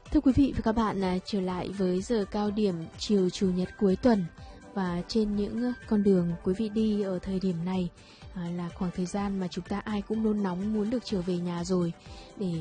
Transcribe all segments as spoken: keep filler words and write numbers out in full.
Thưa quý vị và các bạn, à, trở lại với giờ cao điểm chiều Chủ nhật cuối tuần. Và trên những con đường quý vị đi ở thời điểm này à, là khoảng thời gian mà chúng ta ai cũng nôn nóng muốn được trở về nhà rồi để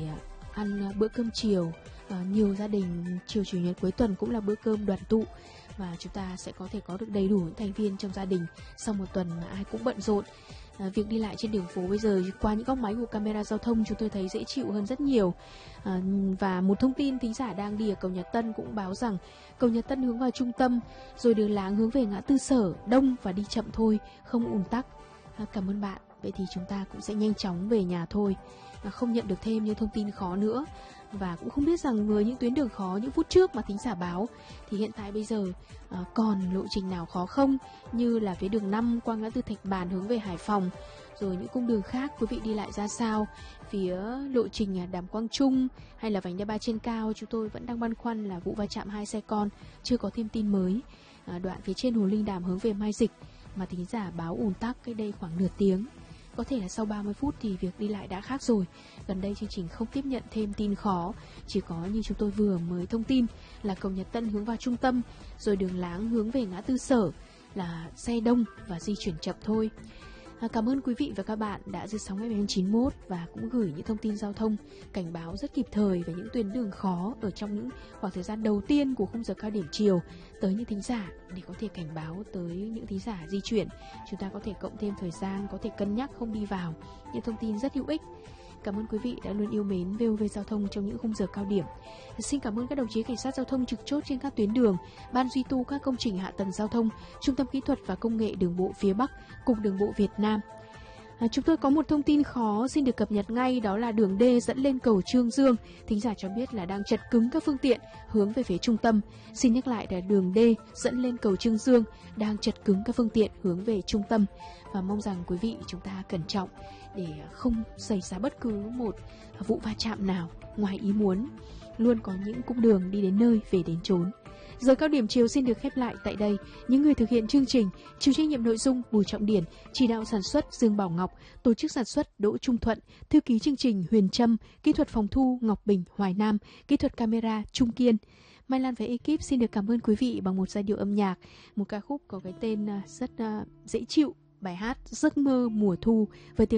ăn bữa cơm chiều. À, nhiều gia đình chiều Chủ nhật cuối tuần cũng là bữa cơm đoàn tụ, và chúng ta sẽ có thể có được đầy đủ những thành viên trong gia đình sau một tuần mà ai cũng bận rộn. À, việc đi lại trên đường phố bây giờ qua những góc máy của camera giao thông chúng tôi thấy dễ chịu hơn rất nhiều. À, và một thông tin thính giả đang đi ở cầu Nhật Tân cũng báo rằng cầu Nhật Tân hướng vào trung tâm, rồi đường láng hướng về ngã tư Sở đông và đi chậm thôi, không ùn tắc. À, cảm ơn bạn. Vậy thì chúng ta cũng sẽ nhanh chóng về nhà thôi, à, không nhận được thêm những thông tin khó nữa. Và cũng không biết rằng với những tuyến đường khó những phút trước mà thính giả báo thì hiện tại bây giờ à, còn lộ trình nào khó không, như là phía đường năm qua ngã tư Thạch Bàn hướng về Hải Phòng, rồi những cung đường khác quý vị đi lại ra sao. Phía lộ trình Đàm Quang Trung hay là vành đai ba trên cao, chúng tôi vẫn đang băn khoăn là vụ va chạm hai xe con, chưa có thêm tin mới. À, đoạn phía trên Hồ Linh Đàm hướng về Mai Dịch mà thính giả báo ùn tắc cách đây khoảng nửa tiếng. Có thể là sau ba mươi phút thì việc đi lại đã khác rồi. Gần đây chương trình không tiếp nhận thêm tin khó, chỉ có như chúng tôi vừa mới thông tin là cầu Nhật Tân hướng vào trung tâm, rồi đường láng hướng về ngã tư Sở là xe đông và di chuyển chậm thôi. À, cảm ơn quý vị và các bạn đã giữ sóng ép em chín mốt và cũng gửi những thông tin giao thông cảnh báo rất kịp thời về những tuyến đường khó ở trong những khoảng thời gian đầu tiên của khung giờ cao điểm chiều tới những thính giả, để có thể cảnh báo tới những thính giả di chuyển. Chúng ta có thể cộng thêm thời gian, có thể cân nhắc không đi vào. Những thông tin rất hữu ích. Cảm ơn quý vị đã luôn yêu mến vê o vê Giao thông trong những khung giờ cao điểm. Xin cảm ơn các đồng chí cảnh sát giao thông trực chốt trên các tuyến đường, ban duy tu các công trình hạ tầng giao thông, Trung tâm Kỹ thuật và Công nghệ Đường bộ phía Bắc, Cục Đường bộ Việt Nam. À, chúng tôi có một thông tin khó xin được cập nhật ngay, đó là đường D dẫn lên cầu Trương Dương. Thính giả cho biết là đang chật cứng các phương tiện hướng về phía trung tâm. Xin nhắc lại là đường D dẫn lên cầu Trương Dương đang chật cứng các phương tiện hướng về trung tâm. Và mong rằng quý vị chúng ta cẩn trọng để không xảy ra bất cứ một vụ va chạm nào ngoài ý muốn. Luôn có những cung đường đi đến nơi về đến chốn. Giờ cao điểm chiều xin được khép lại tại đây. Những người thực hiện chương trình: chịu trách nhiệm nội dung Bùi Trọng Điển, chỉ đạo sản xuất Dương Bảo Ngọc, tổ chức sản xuất Đỗ Trung Thuận, thư ký chương trình Huyền Trâm, kỹ thuật phòng thu Ngọc Bình, Hoài Nam, kỹ thuật camera Trung Kiên. Mai Lan và ekip xin được cảm ơn quý vị bằng một giai điệu âm nhạc, một ca khúc có cái tên rất uh, dễ chịu, bài hát Giấc mơ mùa thu với tiếng